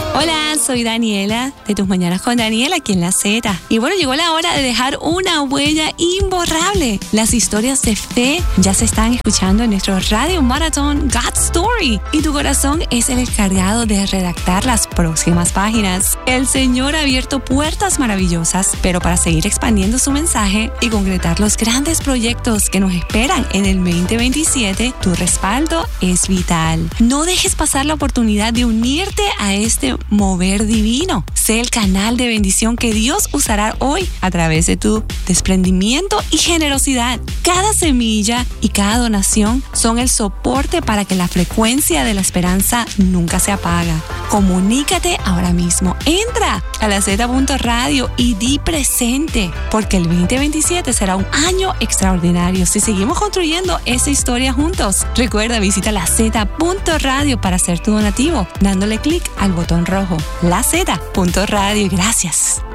Hola, soy Daniela de Tus Mañanas con Daniela aquí en La Z. Y bueno, llegó la hora de dejar una huella imborrable. Las historias de fe ya se están escuchando en nuestro radio maratón God Story. Y tu corazón es el encargado de redactar las próximas páginas. El Señor ha abierto puertas maravillosas, pero para seguir expandiendo su mensaje y concretar los grandes proyectos que nos esperan en el 2027, tu respaldo es vital. No dejes pasar la oportunidad de unirte a este mover divino. Sé el canal de bendición que Dios usará hoy a través de tu desprendimiento y generosidad. Cada semilla y cada donación son el soporte para que la frecuencia de la esperanza nunca se apaga. Comunícate ahora mismo. Entra a LaZ.radio y di presente, porque el 2027 será un año extraordinario si seguimos construyendo esa historia juntos. Recuerda, visita LaZ.radio para hacer tu donativo, dándole clic al botón rojo. LaZ.radio. Gracias.